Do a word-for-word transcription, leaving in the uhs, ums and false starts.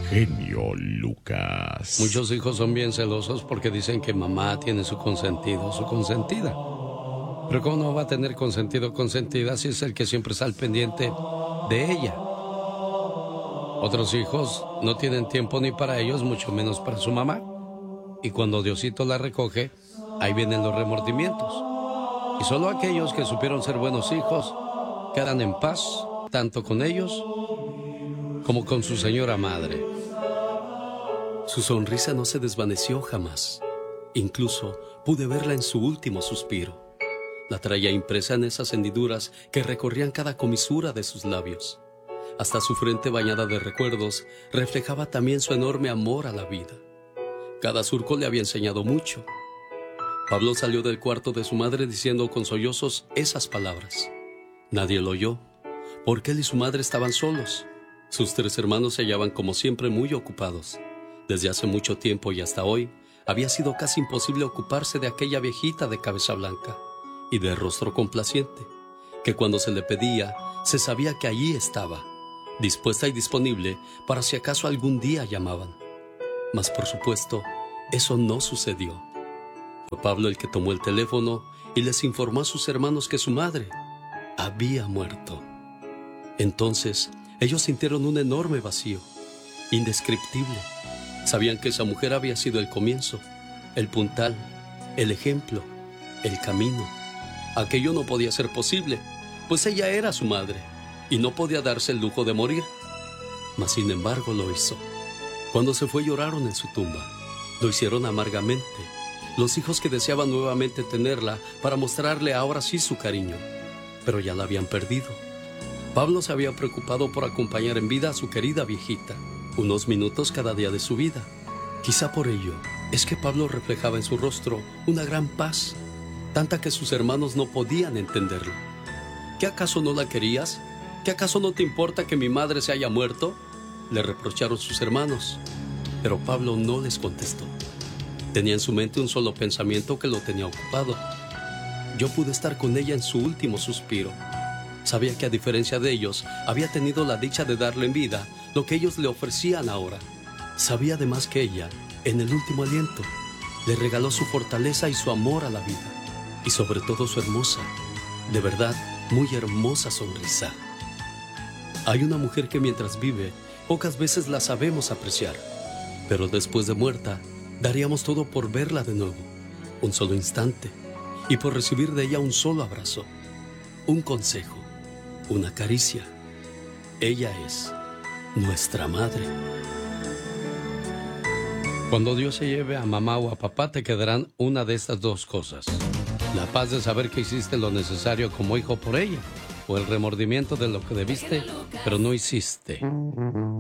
genio Lucas. Muchos hijos son bien celosos porque dicen que mamá tiene su consentido, su consentida. Pero ¿cómo no va a tener consentido o consentida si es el que siempre está al pendiente de ella? Otros hijos no tienen tiempo ni para ellos, mucho menos para su mamá. Y cuando Diosito la recoge, ahí vienen los remordimientos. Y solo aquellos que supieron ser buenos hijos quedan en paz, tanto con ellos como con su señora madre. Su sonrisa no se desvaneció jamás. Incluso pude verla en su último suspiro. La traía impresa en esas hendiduras que recorrían cada comisura de sus labios. Hasta su frente bañada de recuerdos reflejaba también su enorme amor a la vida. Cada surco le había enseñado mucho. Pablo salió del cuarto de su madre diciendo con sollozos esas palabras. Nadie lo oyó, porque él y su madre estaban solos. Sus tres hermanos se hallaban como siempre muy ocupados. Desde hace mucho tiempo y hasta hoy, había sido casi imposible ocuparse de aquella viejita de cabeza blanca y de rostro complaciente, que cuando se le pedía, se sabía que allí estaba, dispuesta y disponible para si acaso algún día llamaban. Mas por supuesto, eso no sucedió. Fue Pablo el que tomó el teléfono y les informó a sus hermanos que su madre había muerto. Entonces, ellos sintieron un enorme vacío, indescriptible. Sabían que esa mujer había sido el comienzo, el puntal, el ejemplo, el camino. Aquello no podía ser posible, pues ella era su madre y no podía darse el lujo de morir. Mas sin embargo lo hizo. Cuando se fue lloraron en su tumba. Lo hicieron amargamente. Los hijos que deseaban nuevamente tenerla para mostrarle ahora sí su cariño. Pero ya la habían perdido. Pablo se había preocupado por acompañar en vida a su querida viejita, unos minutos cada día de su vida. Quizá por ello es que Pablo reflejaba en su rostro una gran paz, tanta que sus hermanos no podían entenderlo. ¿Qué acaso no la querías? ¿Qué acaso no te importa que mi madre se haya muerto?, le reprocharon sus hermanos. Pero Pablo no les contestó. Tenía en su mente un solo pensamiento que lo tenía ocupado. Yo pude estar con ella en su último suspiro. Sabía que a diferencia de ellos, había tenido la dicha de darle en vida lo que ellos le ofrecían ahora. Sabía además que ella, en el último aliento, le regaló su fortaleza y su amor a la vida. Y sobre todo su hermosa, de verdad, muy hermosa sonrisa. Hay una mujer que mientras vive, pocas veces la sabemos apreciar, pero después de muerta, daríamos todo por verla de nuevo, un solo instante, y por recibir de ella un solo abrazo, un consejo, una caricia. Ella es nuestra madre. Cuando Dios se lleve a mamá o a papá, te quedarán una de estas dos cosas: la paz de saber que hiciste lo necesario como hijo por ella, o el remordimiento de lo que debiste, pero no hiciste.